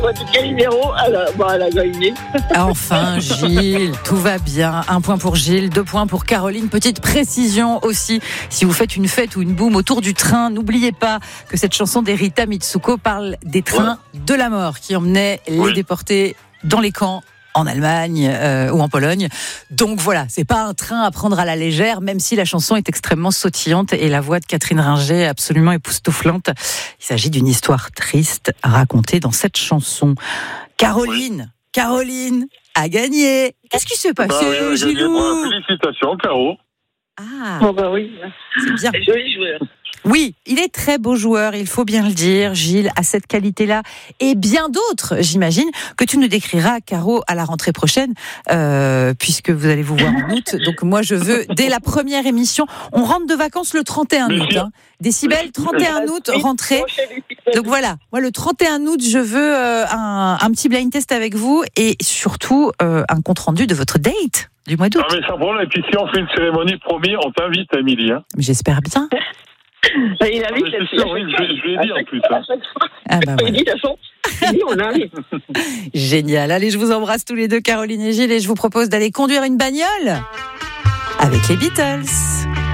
Moi, du Calimero, elle a gagné. Enfin, Gilles, tout va bien. 1 point pour Gilles, 2 points pour Caroline. Petite précision aussi, si vous faites une fête ou une boum autour du train, n'oubliez pas que cette chanson d'Erita Mitsuko parle des trains de la mort qui emmenaient les déportés dans les camps en Allemagne ou en Pologne. Donc voilà, c'est pas un train à prendre à la légère, même si la chanson est extrêmement sautillante et la voix de Catherine Ringer absolument époustouflante. Il s'agit d'une histoire triste racontée dans cette chanson. Caroline a gagné. Qu'est-ce qui s'est passé, Gilou ? Félicitations, Caro. Ah, Oui. c'est bien. Joli joueur. Oui, il est très beau joueur, il faut bien le dire. Gilles a cette qualité-là et bien d'autres, j'imagine, que tu nous décriras, Caro, à la rentrée prochaine, puisque vous allez vous voir en août. Donc moi, je veux, dès la première émission, on rentre de vacances le 31 août. Décibel, 31 août, rentrée. Donc voilà, moi le 31 août, je veux un petit blind test avec vous et surtout un compte-rendu de votre date du mois d'août. Ah mais sans problème, et puis si on fait une cérémonie, promis, on t'invite, Amélie. Hein. J'espère bien. Il a vu c'est sûr, oui, je l'ai dit en plus. Hein. Il dit, de toute façon, on arrive. Génial. Allez, je vous embrasse tous les deux, Caroline et Gilles, et je vous propose d'aller conduire une bagnole avec les Beatles.